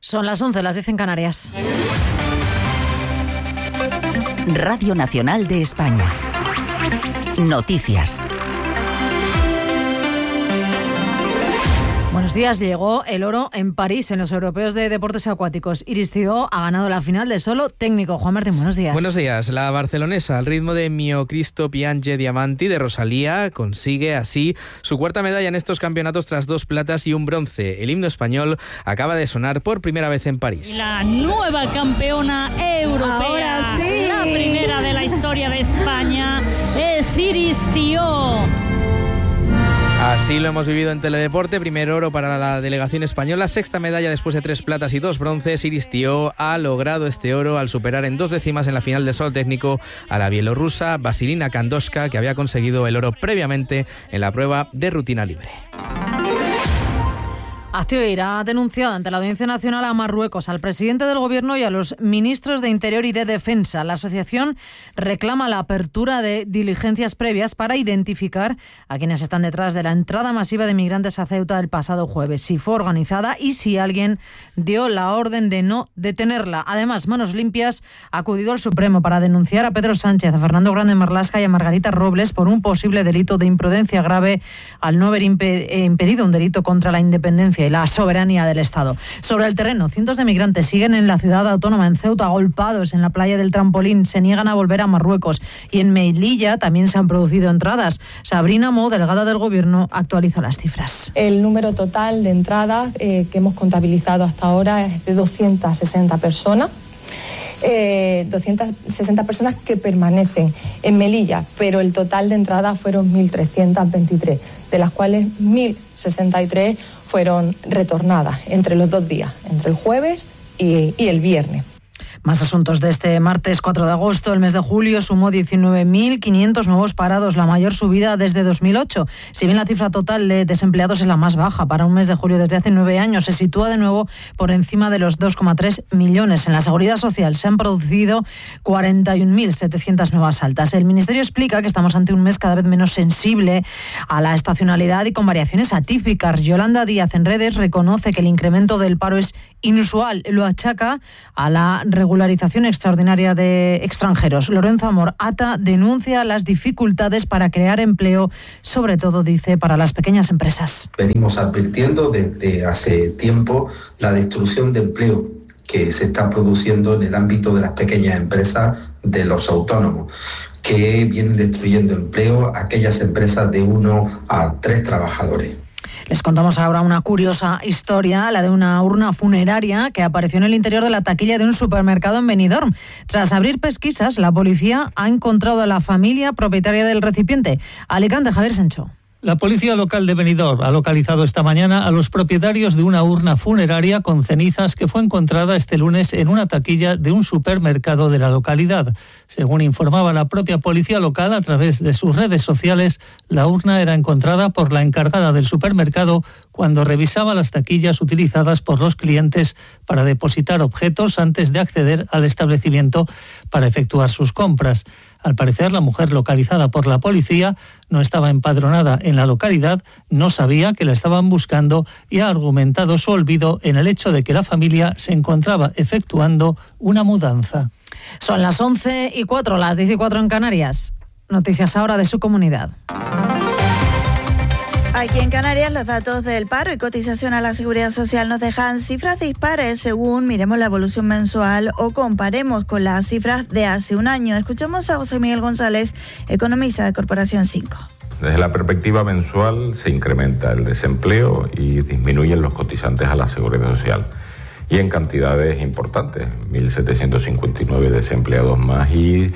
Son las 11, las 10 en Canarias. Radio Nacional de España. Noticias. Buenos días. Llegó el oro en París en los europeos de deportes acuáticos. Iris Cio ha ganado la final de solo técnico. Juan Martín, buenos días. Buenos días. La barcelonesa, al ritmo de Mio Cristo Piange Diamanti de Rosalía, consigue así su cuarta medalla en estos campeonatos tras 2 platas y un bronce. El himno español acaba de sonar por primera vez en París. La nueva campeona europea. Ahora sí. La primera de la historia de España es Iris Cio. Así lo hemos vivido en Teledeporte. Primer oro para la delegación española, 6ª medalla después de 3 platas y 2 bronces. Iris Cio ha logrado este oro al superar en 2 décimas en la final del solo técnico a la bielorrusa Vasilina Kandoshka, que había conseguido el oro previamente en la prueba de rutina libre. Aztioir ha denunciado ante la Audiencia Nacional a Marruecos, al presidente del Gobierno y a los ministros de Interior y de Defensa. La asociación reclama la apertura de diligencias previas para identificar a quienes están detrás de la entrada masiva de migrantes a Ceuta el pasado jueves, si fue organizada y si alguien dio la orden de no detenerla. Además, Manos Limpias ha acudido al Supremo para denunciar a Pedro Sánchez, a Fernando Grande Marlaska y a Margarita Robles por un posible delito de imprudencia grave al no haber impedido un delito contra la independencia y la soberanía del Estado. Sobre el terreno, cientos de migrantes siguen en la ciudad autónoma, en Ceuta, agolpados en la playa del Trampolín. Se niegan a volver a Marruecos. Y en Melilla también se han producido entradas. Sabrina Mo, delegada del Gobierno, actualiza las cifras. El número total de entradas que hemos contabilizado hasta ahora es de 260 personas. 260 personas que permanecen en Melilla, pero el total de entradas fueron 1.323, de las cuales 1.063 fueron retornadas entre los 2 días, entre el jueves y el viernes. Más asuntos de este martes 4 de agosto. El mes de julio sumó 19.500 nuevos parados, la mayor subida desde 2008. Si bien la cifra total de desempleados es la más baja para un mes de julio desde hace 9 años, se sitúa de nuevo por encima de los 2,3 millones. En la Seguridad Social se han producido 41.700 nuevas altas. El Ministerio explica que estamos ante un mes cada vez menos sensible a la estacionalidad y con variaciones atípicas. Yolanda Díaz en redes reconoce que el incremento del paro es inusual. Lo achaca a la regularización extraordinaria de extranjeros. Lorenzo Amor Ata denuncia las dificultades para crear empleo, sobre todo, dice, para las pequeñas empresas. Venimos advirtiendo desde hace tiempo la destrucción de empleo que se está produciendo en el ámbito de las pequeñas empresas, de los autónomos, que vienen destruyendo empleo aquellas empresas de 1 a 3 trabajadores. Les contamos ahora una curiosa historia, la de una urna funeraria que apareció en el interior de la taquilla de un supermercado en Benidorm. Tras abrir pesquisas, la policía ha encontrado a la familia propietaria del recipiente. Alicante, Javier Sancho. La policía local de Benidorm ha localizado esta mañana a los propietarios de una urna funeraria con cenizas que fue encontrada este lunes en una taquilla de un supermercado de la localidad. Según informaba la propia policía local a través de sus redes sociales, la urna era encontrada por la encargada del supermercado cuando revisaba las taquillas utilizadas por los clientes para depositar objetos antes de acceder al establecimiento para efectuar sus compras. Al parecer, la mujer localizada por la policía no estaba empadronada en la localidad, no sabía que la estaban buscando y ha argumentado su olvido en el hecho de que la familia se encontraba efectuando una mudanza. Son las 11:04, las 10:04 en Canarias. Noticias ahora de su comunidad. Aquí en Canarias los datos del paro y cotización a la Seguridad Social nos dejan cifras dispares según miremos la evolución mensual o comparemos con las cifras de hace un año. Escuchamos a José Miguel González, economista de Corporación 5. Desde la perspectiva mensual se incrementa el desempleo y disminuyen los cotizantes a la Seguridad Social. Y en cantidades importantes, 1.759 desempleados más y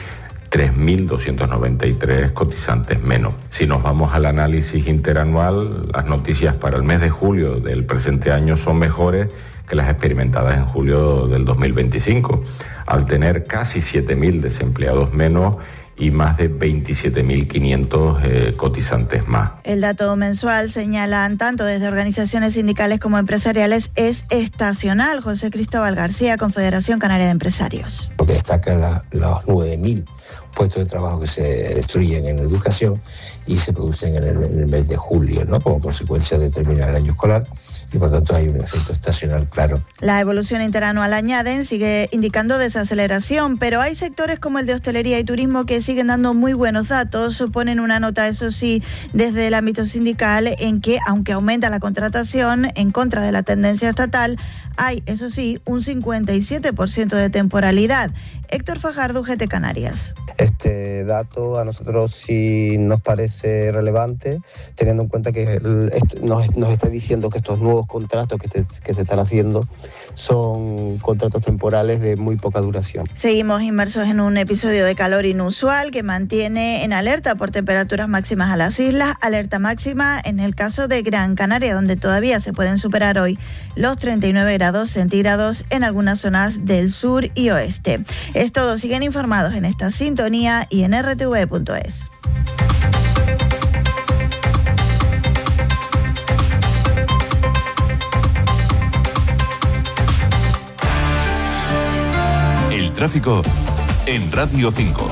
3.293 cotizantes menos. Si nos vamos al análisis interanual, las noticias para el mes de julio del presente año son mejores que las experimentadas en julio del 2025, al tener casi 7.000 desempleados menos y más de 27.500 cotizantes más. El dato mensual, señalan tanto desde organizaciones sindicales como empresariales, es estacional. José Cristóbal García, Confederación Canaria de Empresarios. Lo que destaca los 9.000 puestos de trabajo que se destruyen en educación y se producen en el mes de julio, ¿no? Como consecuencia de terminar el año escolar, y por tanto hay un efecto estacional claro. La evolución interanual, añaden, sigue indicando desaceleración, pero hay sectores como el de hostelería y turismo que siguen dando muy buenos datos. Ponen una nota, eso sí, desde el ámbito sindical, en que aunque aumenta la contratación en contra de la tendencia estatal, hay, eso sí, un 57% de temporalidad. Héctor Fajardo, UGT Canarias. Este dato a nosotros sí nos parece relevante, teniendo en cuenta que nos está diciendo que estos nuevos contratos que se están haciendo son contratos temporales de muy poca duración. Seguimos inmersos en un episodio de calor inusual que mantiene en alerta por temperaturas máximas a las islas, alerta máxima en el caso de Gran Canaria, donde todavía se pueden superar hoy los 39 grados centígrados en algunas zonas del sur y oeste. Es todo, siguen informados en esta sintonía y en rtv.es. El tráfico en Radio 5.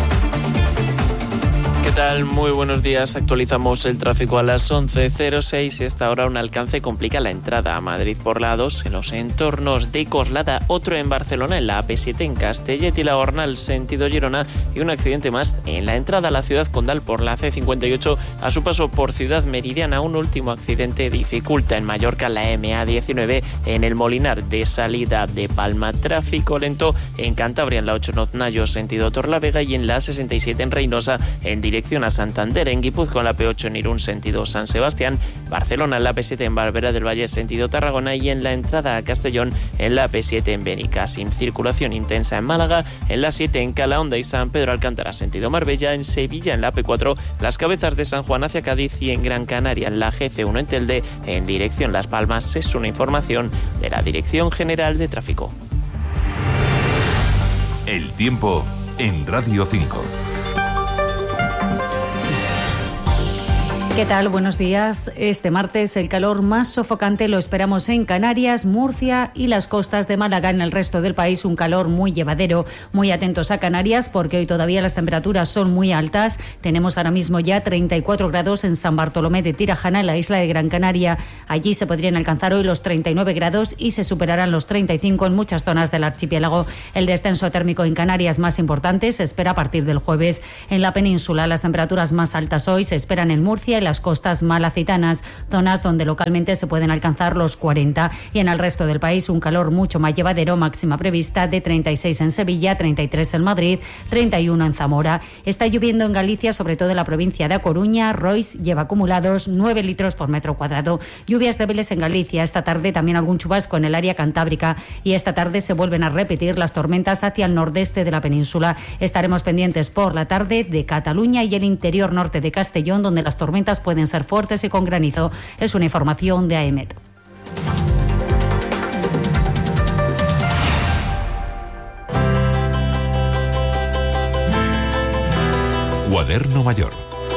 ¿Qué tal? Muy buenos días. Actualizamos el tráfico a las 11:06. Esta hora un alcance complica la entrada a Madrid por la A2 en los entornos de Coslada, otro en Barcelona en la AP7 en Castellet y la Gornal sentido Girona y un accidente más en la entrada a la ciudad condal por la C58 a su paso por Ciudad Meridiana. Un último accidente dificulta en Mallorca la MA19 en el Molinar de salida de Palma. Tráfico lento en Cantabria en la 8 Noznayo sentido Torlavega y en la A67 en Reynosa en dirección a Santander, en Guipúzcoa en la P8 en Irún sentido San Sebastián, Barcelona en la P7 en Barberá del Valle sentido Tarragona y en la entrada a Castellón en la P7 en Benicàssim. Circulación intensa en Málaga, en la 7 en Calahonda y San Pedro Alcántara sentido Marbella, en Sevilla en la P4 Las Cabezas de San Juan hacia Cádiz y en Gran Canaria en la GC1 en Telde en dirección Las Palmas. Es una información de la Dirección General de Tráfico. El tiempo en Radio 5. ¿Qué tal? Buenos días. Este martes el calor más sofocante lo esperamos en Canarias, Murcia y las costas de Málaga. En el resto del país un calor muy llevadero. Muy atentos a Canarias porque hoy todavía las temperaturas son muy altas. Tenemos ahora mismo ya 34 grados en San Bartolomé de Tirajana, en la isla de Gran Canaria. Allí se podrían alcanzar hoy los 39 grados y se superarán los 35 en muchas zonas del archipiélago. El descenso térmico en Canarias más importante se espera a partir del jueves. En la península las temperaturas más altas hoy se esperan en Murcia y las costas malacitanas, zonas donde localmente se pueden alcanzar los 40, y en el resto del país un calor mucho más llevadero, máxima prevista de 36 en Sevilla, 33 en Madrid, 31 en Zamora. Está lloviendo en Galicia, sobre todo en la provincia de A Coruña. Rois lleva acumulados 9 litros por metro cuadrado. Lluvias débiles en Galicia. Esta tarde también algún chubasco en el área cantábrica y esta tarde se vuelven a repetir las tormentas hacia el nordeste de la península. Estaremos pendientes por la tarde de Cataluña y el interior norte de Castellón, donde las tormentas pueden ser fuertes y con granizo. Es una información de AEMET. Cuaderno Mayor.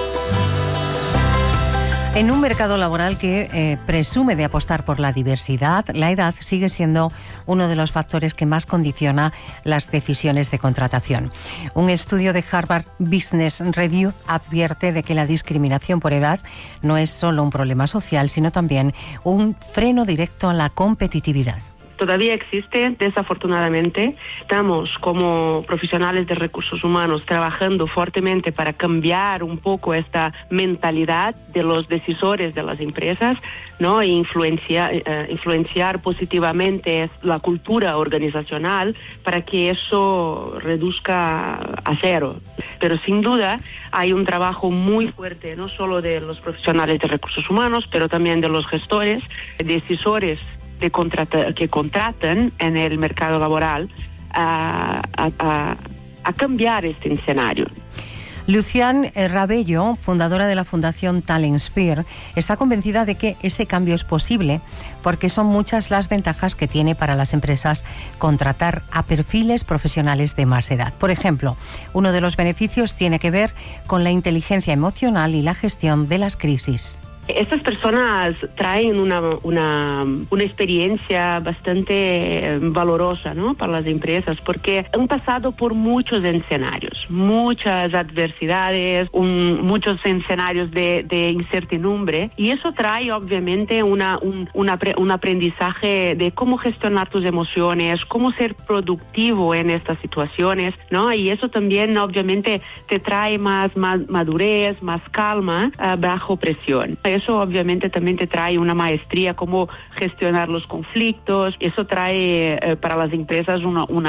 En un mercado laboral que presume de apostar por la diversidad, la edad sigue siendo uno de los factores que más condiciona las decisiones de contratación. Un estudio de Harvard Business Review advierte de que la discriminación por edad no es solo un problema social, sino también un freno directo a la competitividad. Todavía existe, desafortunadamente. Estamos como profesionales de recursos humanos trabajando fuertemente para cambiar un poco esta mentalidad de los decisores de las empresas, ¿no? E influenciar positivamente la cultura organizacional para que eso reduzca a cero. Pero sin duda hay un trabajo muy fuerte, no solo de los profesionales de recursos humanos, pero también de los gestores, decisores que contratan en el mercado laboral a cambiar este escenario. Luciane Rabello, fundadora de la Fundación Talent Sphere, está convencida de que ese cambio es posible porque son muchas las ventajas que tiene para las empresas contratar a perfiles profesionales de más edad. Por ejemplo, uno de los beneficios tiene que ver con la inteligencia emocional y la gestión de las crisis. Estas personas traen una experiencia bastante valorosa, ¿no?, para las empresas, porque han pasado por muchos escenarios, muchas adversidades, muchos escenarios de incertidumbre, y eso trae obviamente un aprendizaje de cómo gestionar tus emociones, cómo ser productivo en estas situaciones, ¿no? Y eso también obviamente te trae más madurez, más calma bajo presión. Eso obviamente también te trae una maestría cómo gestionar los conflictos. Eso trae para las empresas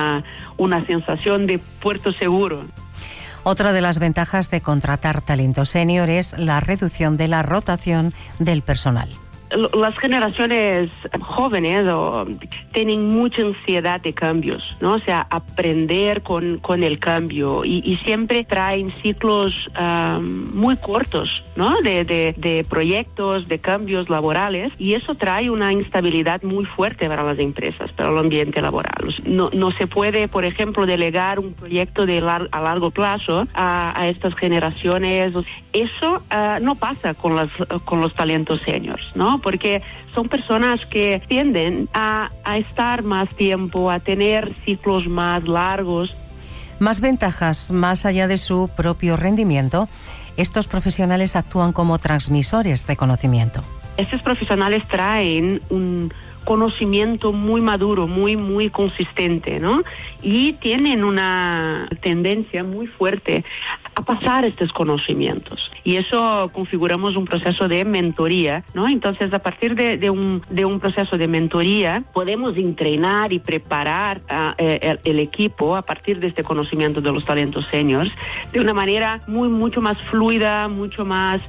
una sensación de puerto seguro. Otra de las ventajas de contratar talento senior es la reducción de la rotación del personal. Las generaciones jóvenes tienen mucha ansiedad de cambios, ¿no? O sea, aprender con el cambio y siempre traen ciclos muy cortos, ¿no? De proyectos, de cambios laborales, y eso trae una instabilidad muy fuerte para las empresas, para el ambiente laboral. No se puede, por ejemplo, delegar un proyecto a largo plazo a estas generaciones. Eso no pasa con los talentos seniors, ¿no? Porque son personas que tienden a estar más tiempo, a tener ciclos más largos. Más ventajas, más allá de su propio rendimiento, estos profesionales actúan como transmisores de conocimiento. Estos profesionales traen un conocimiento muy maduro, muy consistente, ¿no? Y tienen una tendencia muy fuerte a pasar estos conocimientos. Y eso configuramos un proceso de mentoría, ¿no? Entonces, a partir de un proceso de mentoría, podemos entrenar y preparar el equipo a partir de este conocimiento de los talentos seniors de una manera mucho más fluida, mucho más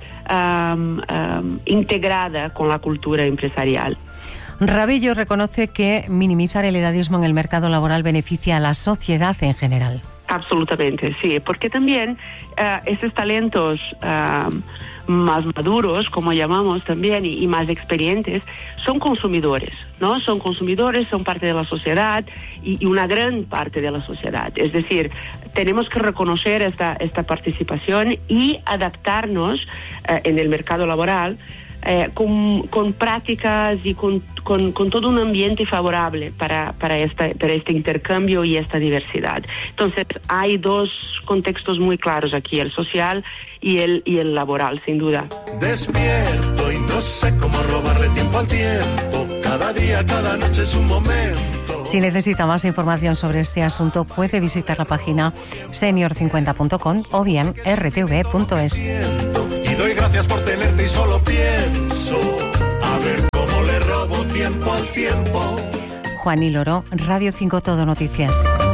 integrada con la cultura empresarial. Rabello reconoce que minimizar el edadismo en el mercado laboral beneficia a la sociedad en general. Absolutamente, sí, porque también estos talentos más maduros, como llamamos también, y más experientes, son consumidores, ¿no? Son consumidores, son parte de la sociedad y una gran parte de la sociedad. Es decir, tenemos que reconocer esta participación y adaptarnos en el mercado laboral con prácticas y con todo un ambiente favorable para este intercambio y esta diversidad. Entonces, hay dos contextos muy claros aquí, el social y el laboral, sin duda. Despierto y no sé cómo robarle tiempo al tiempo. Cada día, cada noche es un momento. Si necesita más información sobre este asunto, puede visitar la página senior50.com o bien rtv.es. Y doy gracias por tenerte y solo pienso a ver cómo le robo tiempo al tiempo. Juan y Loro, Radio 5 Todo Noticias.